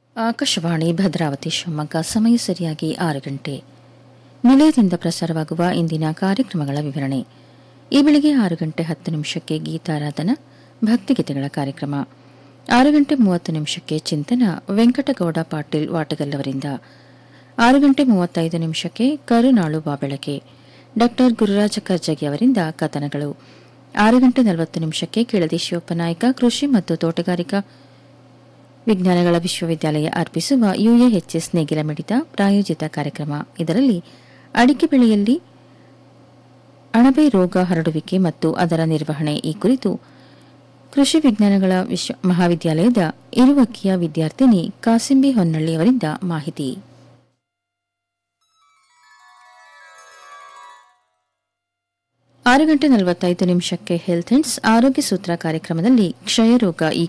ಆಕಾಶವಾಣಿ ಭದ್ರಾವತಿ ಶಿವಮೊಗ್ಗ ಸಮಯ ಸರಿಯಾಗಿ 6 ಗಂಟೆ. ನಿಲಯದಿಂದ ಪ್ರಸಾರವಾಗುವ ಇಂದಿನ ಕಾರ್ಯಕ್ರಮಗಳ ವಿವರಣೆ. ಈ ಬೆಳಿಗ್ಗೆ 6 ಗಂಟೆ 10 ನಿಮಿಷಕ್ಕೆ ಗೀತಾರಾಧನ ಭಕ್ತಿಗೀತೆಗಳ ಕಾರ್ಯಕ್ರಮ. 6 ಗಂಟೆ 30 ನಿಮಿಷಕ್ಕೆ ಚಿಂತನ ವೆಂಕಟಗೌಡ ಪಾಟೀಲ್ ವಾಟಗಲ್ ಅವರಿಂದ. 6 ಗಂಟೆ 35 ನಿಮಿಷಕ್ಕೆ ಕರುನಾಳು ಬಾಬೆಳಕೆ ಡಾ ಗುರುರಾಜ ಕರ್ಜಗಿ ಅವರಿಂದ ಕಥನಗಳು. 6 ಗಂಟೆ 40 ನಿಮಿಷಕ್ಕೆ ಕೆಳದಿ ಶಿವಪ್ಪನಾಯಕ ಕೃಷಿ ಮತ್ತು ತೋಟಗಾರಿಕಾ ವಿಜ್ಞಾನಗಳ ವಿಶ್ವವಿದ್ಯಾಲಯ ಅರ್ಪಿಸುವ ಯುಎಎಚ್ಎಸ್ ನೇಗಿಲ ಮಿಡಿತ ಪ್ರಾಯೋಜಿತ ಕಾರ್ಯಕ್ರಮ. ಇದರಲ್ಲಿ ಅಡಿಕೆ ಬೆಳೆಯಲ್ಲಿ ಅಣಬೆ ರೋಗ ಹರಡುವಿಕೆ ಮತ್ತು ಅದರ ನಿರ್ವಹಣೆ ಈ ಕುರಿತು ಕೃಷಿ ವಿಜ್ಞಾನಗಳ ಮಹಾವಿದ್ಯಾಲಯದ ಇರುವಕ್ಕಿಯ ವಿದ್ಯಾರ್ಥಿನಿ ಕಾಸಿಂಬಿ ಹೊನ್ನಳ್ಳಿ ಅವರಿಂದ ಮಾಹಿತಿ. 6 ಗಂಟೆ 45 ನಿಮಿಷಕ್ಕೆ ಹೆಲ್ತ್ ಹಿಂಟ್ಸ್ ಆರೋಗ್ಯ ಸೂತ್ರ ಕಾರ್ಯಕ್ರಮದಲ್ಲಿ ಕ್ಷಯರೋಗ ಈ